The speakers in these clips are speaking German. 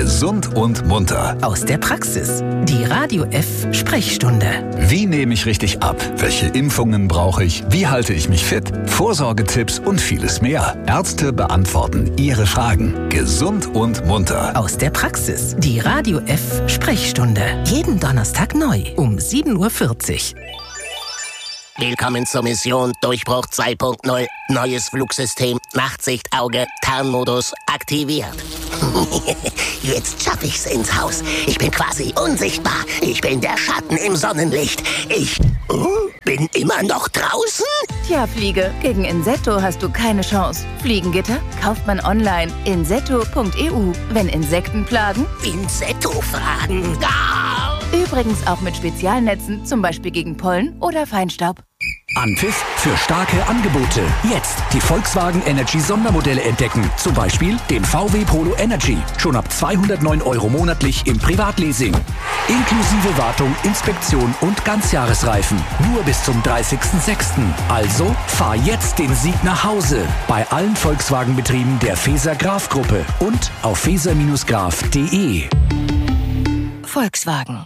Gesund und munter. Aus der Praxis. Die Radio F Sprechstunde. Wie nehme ich richtig ab? Welche Impfungen brauche ich? Wie halte ich mich fit? Vorsorgetipps und vieles mehr. Ärzte beantworten Ihre Fragen. Gesund und munter. Aus der Praxis. Die Radio F Sprechstunde. Jeden Donnerstag neu um 7:40 Uhr. Willkommen zur Mission Durchbruch 2.0. Neues Flugsystem, Nachtsichtauge, Tarnmodus aktiviert. Jetzt schaffe ich's ins Haus. Ich bin quasi unsichtbar. Ich bin der Schatten im Sonnenlicht. Ich bin immer noch draußen? Tja, Fliege, gegen Insetto hast du keine Chance. Fliegengitter kauft man online. Insetto.eu. Wenn Insekten plagen? Insetto-Fragen. Übrigens auch mit Spezialnetzen, zum Beispiel gegen Pollen oder Feinstaub. Anpfiff für starke Angebote. Jetzt die Volkswagen Energy Sondermodelle entdecken. Zum Beispiel den VW Polo Energy. Schon ab 209 € monatlich im Privatleasing. Inklusive Wartung, Inspektion und Ganzjahresreifen. Nur bis zum 30.06. Also fahr jetzt den Sieg nach Hause. Bei allen Volkswagen-Betrieben der Faeser-Graf-Gruppe und auf faeser-graf.de. Volkswagen.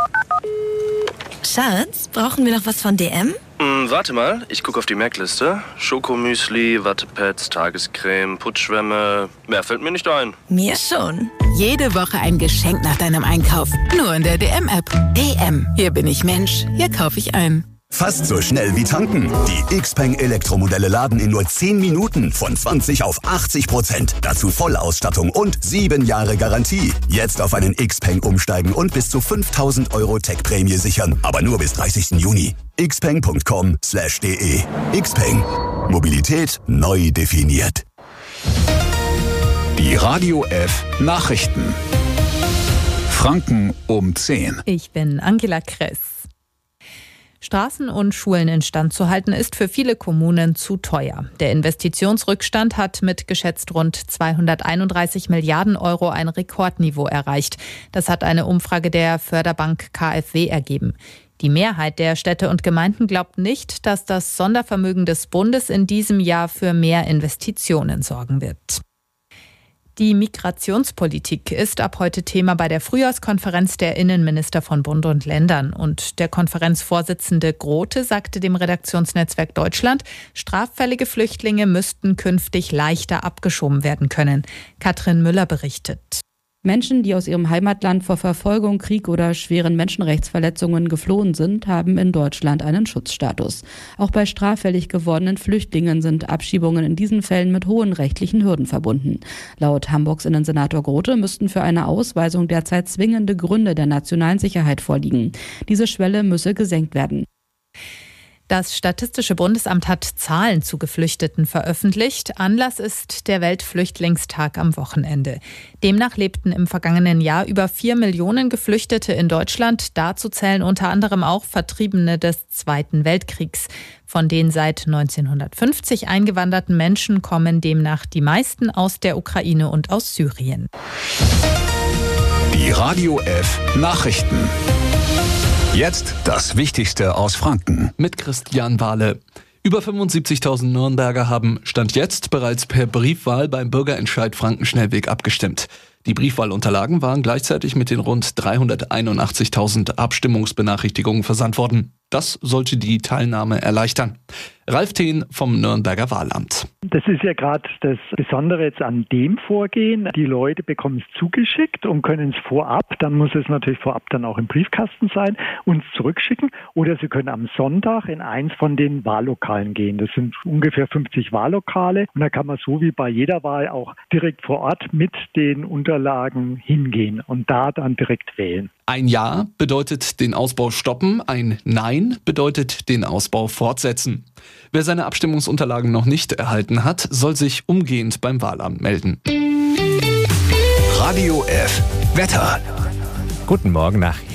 Schatz, brauchen wir noch was von DM? Warte mal, ich gucke auf die Merkliste. Schokomüsli, Wattepads, Tagescreme, Putzschwämme. Mehr fällt mir nicht ein. Mir schon. Jede Woche ein Geschenk nach deinem Einkauf. Nur in der DM-App. DM. Hier bin ich Mensch. Hier kaufe ich ein. Fast so schnell wie tanken. Die Xpeng Elektromodelle laden in nur 10 Minuten von 20 auf 80%. Dazu Vollausstattung und 7 Jahre Garantie. Jetzt auf einen Xpeng umsteigen und bis zu 5.000 € Tech-Prämie sichern. Aber nur bis 30. Juni. xpeng.com/de. Xpeng. Mobilität neu definiert. Die Radio F Nachrichten. Franken um 10. Ich bin Angela Kress. Straßen und Schulen instand zu halten, ist für viele Kommunen zu teuer. Der Investitionsrückstand hat mit geschätzt rund 231 Milliarden € ein Rekordniveau erreicht. Das hat eine Umfrage der Förderbank KfW ergeben. Die Mehrheit der Städte und Gemeinden glaubt nicht, dass das Sondervermögen des Bundes in diesem Jahr für mehr Investitionen sorgen wird. Die Migrationspolitik ist ab heute Thema bei der Frühjahrskonferenz der Innenminister von Bund und Ländern. Und der Konferenzvorsitzende Grote sagte dem Redaktionsnetzwerk Deutschland, straffällige Flüchtlinge müssten künftig leichter abgeschoben werden können. Katrin Müller berichtet. Menschen, die aus ihrem Heimatland vor Verfolgung, Krieg oder schweren Menschenrechtsverletzungen geflohen sind, haben in Deutschland einen Schutzstatus. Auch bei straffällig gewordenen Flüchtlingen sind Abschiebungen in diesen Fällen mit hohen rechtlichen Hürden verbunden. Laut Hamburgs Innensenator Grote müssten für eine Ausweisung derzeit zwingende Gründe der nationalen Sicherheit vorliegen. Diese Schwelle müsse gesenkt werden. Das Statistische Bundesamt hat Zahlen zu Geflüchteten veröffentlicht. Anlass ist der Weltflüchtlingstag am Wochenende. Demnach lebten im vergangenen Jahr über 4 Millionen Geflüchtete in Deutschland. Dazu zählen unter anderem auch Vertriebene des Zweiten Weltkriegs. Von den seit 1950 eingewanderten Menschen kommen demnach die meisten aus der Ukraine und aus Syrien. Die Radio F Nachrichten. Jetzt das Wichtigste aus Franken. Mit Christian Wahle. Über 75.000 Nürnberger haben Stand jetzt bereits per Briefwahl beim Bürgerentscheid Frankenschnellweg abgestimmt. Die Briefwahlunterlagen waren gleichzeitig mit den rund 381.000 Abstimmungsbenachrichtigungen versandt worden. Das sollte die Teilnahme erleichtern. Ralf Thien vom Nürnberger Wahlamt. Das ist ja gerade das Besondere jetzt an dem Vorgehen. Die Leute bekommen es zugeschickt und können es vorab, dann muss es natürlich vorab dann auch im Briefkasten sein, uns zurückschicken. Oder sie können am Sonntag in eins von den Wahllokalen gehen. Das sind ungefähr 50 Wahllokale. Und da kann man so wie bei jeder Wahl auch direkt vor Ort mit den Unterlagen hingehen und da dann direkt wählen. Ein Ja bedeutet den Ausbau stoppen, ein Nein bedeutet den Ausbau fortsetzen. Wer seine Abstimmungsunterlagen noch nicht erhalten hat, soll sich umgehend beim Wahlamt melden. Radio F Wetter. Guten Morgen nach Hild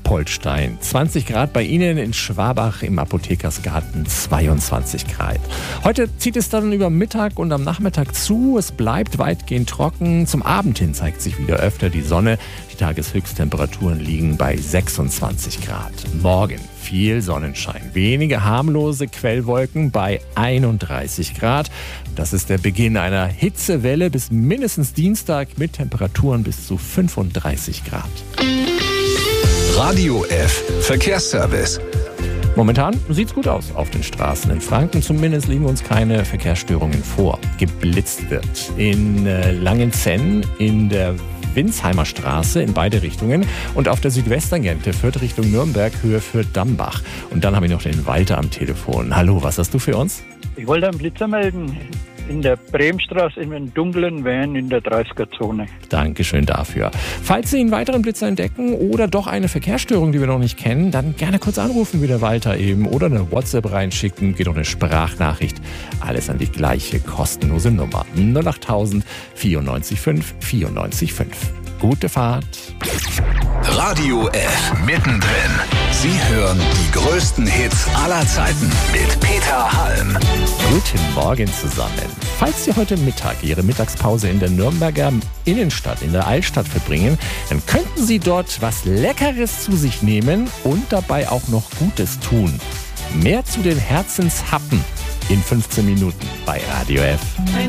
Ruppolstein 20 Grad, bei Ihnen in Schwabach im Apothekersgarten 22 Grad. Heute zieht es dann über Mittag und am Nachmittag zu. Es bleibt weitgehend trocken. Zum Abend hin zeigt sich wieder öfter die Sonne. Die Tageshöchsttemperaturen liegen bei 26 Grad. Morgen viel Sonnenschein, wenige harmlose Quellwolken bei 31 Grad. Das ist der Beginn einer Hitzewelle bis mindestens Dienstag mit Temperaturen bis zu 35 Grad. Radio F Verkehrsservice. Momentan sieht's gut aus auf den Straßen. In Franken zumindest liegen uns keine Verkehrsstörungen vor. Geblitzt wird in Langenzenn, in der Winsheimer Straße in beide Richtungen und auf der Südwesttangente führt Richtung Nürnberg, Höhe für Dambach. Und dann habe ich noch den Walter am Telefon. Hallo, was hast du für uns? Ich wollte einen Blitzer melden. In der Bremstraße in einem dunklen Van in der 30er-Zone. Dankeschön dafür. Falls Sie einen weiteren Blitzer entdecken oder doch eine Verkehrsstörung, die wir noch nicht kennen, dann gerne kurz anrufen, wie der Walter eben, oder eine WhatsApp reinschicken, geht auch eine Sprachnachricht. Alles an die gleiche kostenlose Nummer. 08000 94 5 94 5. Gute Fahrt. Radio F mittendrin. Sie hören die größten Hits aller Zeiten mit Peter Halm. Guten Morgen zusammen. Falls Sie heute Mittag Ihre Mittagspause in der Nürnberger Innenstadt, in der Altstadt verbringen, dann könnten Sie dort was Leckeres zu sich nehmen und dabei auch noch Gutes tun. Mehr zu den Herzenshappen in 15 Minuten bei Radio F.